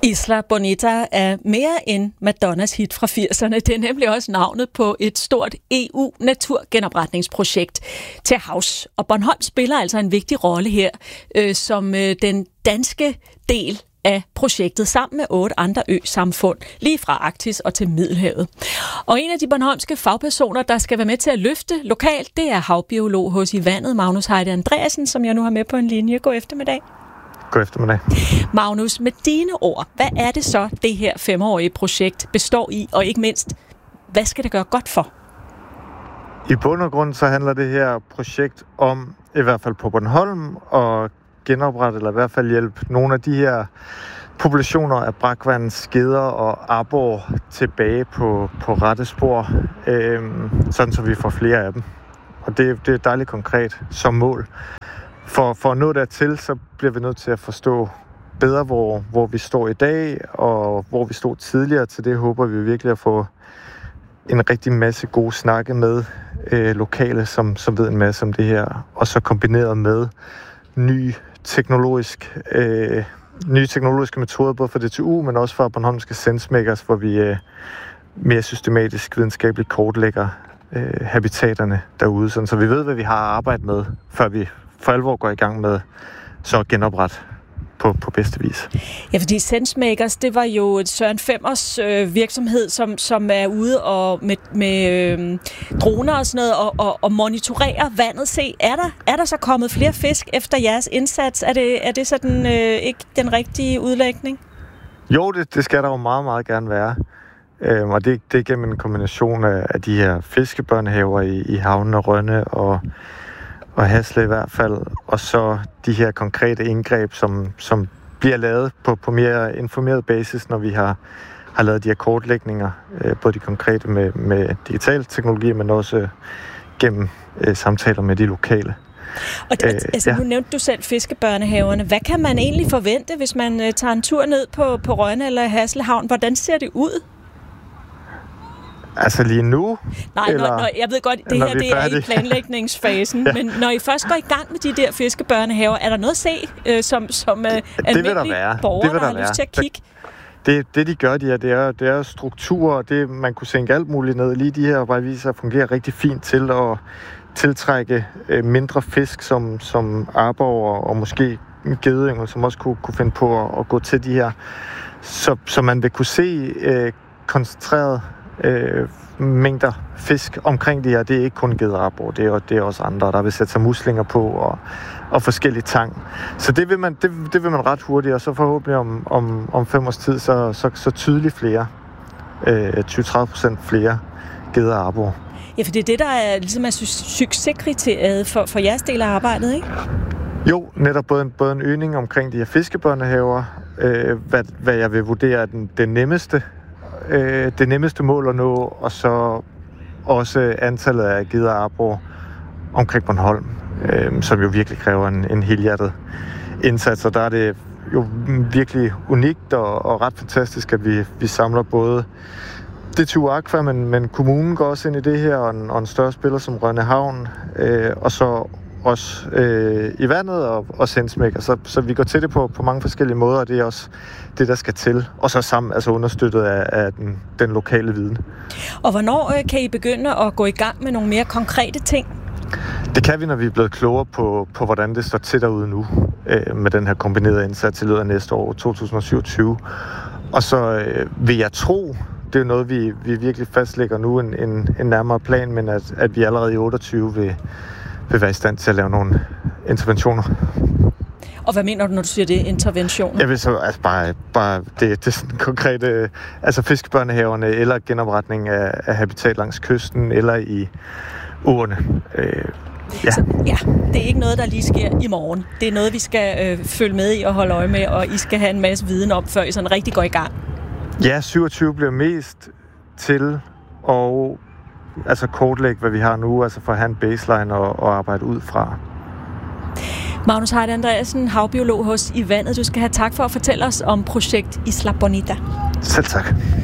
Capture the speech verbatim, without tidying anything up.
Isla Bonita er mere end Madonnas hit fra firserne. Det er nemlig også navnet på et stort E U-naturgenopretningsprojekt til havs. Og Bornholm spiller altså en vigtig rolle her, øh, som øh, den danske del af projektet sammen med otte andre ø-samfund, lige fra Arktis og til Middelhavet. Og en af de bornholmske fagpersoner, der skal være med til at løfte lokalt, det er havbiolog hos I Vandet, Magnus Heide Andreasen, som jeg nu har med på en linje. God eftermiddag. God eftermiddag. Magnus, med dine ord, hvad er det så, det her femårige projekt består i, og ikke mindst, hvad skal det gøre godt for? I bund og grund så handler det her projekt om, i hvert fald på Bornholm, at genoprette, eller i hvert fald hjælpe nogle af de her populationer af brakvand, skeder og arbor tilbage på, på rette spor, øh, sådan så vi får flere af dem. Og det, det er dejligt konkret som mål. For, for at nå dertil, så bliver vi nødt til at forstå bedre, hvor, hvor vi står i dag, og hvor vi stod tidligere. Til det håber vi virkelig at få en rigtig masse gode snakke med øh, lokale, som, som ved en masse om det her. Og så kombineret med ny teknologisk, øh, nye teknologiske metoder, både for D T U, men også for Bornholmske Sensemakers, hvor vi øh, mere systematisk videnskabeligt kortlægger øh, habitaterne derude, sådan, så vi ved, hvad vi har at arbejde med, før vi for alvor går i gang med så at genoprette på, på bedste vis. Ja, fordi Sensemakers, det var jo et Søren Femmers øh, virksomhed, som, som er ude og med, med øh, droner og sådan noget, og, og, og monitorerer vandet. Se, er der, er der så kommet flere fisk efter jeres indsats? Er det, er det sådan øh, ikke den rigtige udlægning? Jo, det, det skal der jo meget, meget gerne være. Øhm, og det, det er gennem en kombination af, af de her fiskebørnehaver i, i Havnen og Rønne og og Hasle i hvert fald, og så de her konkrete indgreb, som, som bliver lavet på, på mere informeret basis, når vi har, har lavet de her kortlægninger, øh, både de konkrete med, med digital teknologi, men også gennem øh, samtaler med de lokale. Og det, øh, altså, ja. Nu nævnte du selv fiskebørnehaverne. Hvad kan man egentlig forvente, hvis man øh, tager en tur ned på, på Rønne eller Haslehavn? Hvordan ser det ud? Altså lige nu? Nej, eller, når, når, jeg ved godt, det her det er i planlægningsfasen, ja. Men når I først går i gang med de der fiskebørnehaver, er der noget at se, øh, som, som øh, almindelige borgere, der har lyst til at kigge? Det, det de gør, de er, det er, det er strukturer, det, man kunne sænke alt muligt ned. Lige de her bare viser fungerer rigtig fint til at tiltrække øh, mindre fisk, som, som arbor og, og måske gedeyngel, som også kunne, kunne finde på at, at gå til de her. Så, så man vil kunne se øh, koncentreret Øh, mængder fisk omkring det her. Det er ikke kun gederarbor, det er, det er også andre, der vil sætte sig muslinger på og, og forskellige tang. Så det vil man, det, det vil man ret hurtigt, og så forhåbentlig om, om, om fem års tid, så, så, så tydeligt flere, øh, tyve til tredive procent flere gederarbor. Ja, for det er det, der er, ligesom er succeskriteriet for, for jeres del af arbejdet, ikke? Jo, netop både en, både en øgning omkring de her fiskebørnehaver, øh, hvad, hvad jeg vil vurdere er den, den nemmeste det nemmeste mål at nå, og så også antallet af gederarbor omkring Bornholm, øh, som jo virkelig kræver en, en helhjertet indsats. Og der er det jo virkelig unikt og, og ret fantastisk, at vi, vi samler både D T U Aqua, men, men kommunen går også ind i det her, og en, og en større spiller som Rønne Havn, øh, og så også øh, i vandet og, og Sensemakers. Så, så vi går til det på, på mange forskellige måder, og det er også det, der skal til. Og så sammen altså understøttet af, af den, den lokale viden. Og hvornår øh, kan I begynde at gå i gang med nogle mere konkrete ting? Det kan vi, når vi er blevet klogere på, på hvordan det står til derude nu, øh, med den her kombinerede indsats i løbet af næste år, to tusind og syvogtyve. Og så øh, vil jeg tro, det er noget, vi, vi virkelig fastlægger nu, en, en, en nærmere plan, men at, at vi allerede i otteogtyve vil vil være i stand til at lave nogle interventioner. Og hvad mener du, når du siger det, interventioner? Jeg vil så altså bare, bare det, det er sådan konkrete, altså fiskebørnehaverne, eller genopretning af, af habitat langs kysten, eller i åerne. Øh, ja. Så, ja, det er ikke noget, der lige sker i morgen. Det er noget, vi skal øh, følge med i og holde øje med, og I skal have en masse viden om, før I sådan rigtig går i gang. Ja, syvogtyve bliver mest til og altså kortlægge, hvad vi har nu, altså for at have en baseline og, og arbejde ud fra. Magnus Heide Andreasen, havbiolog hos I Vandet. Du skal have tak for at fortælle os om projekt Isla Bonita. Selv tak.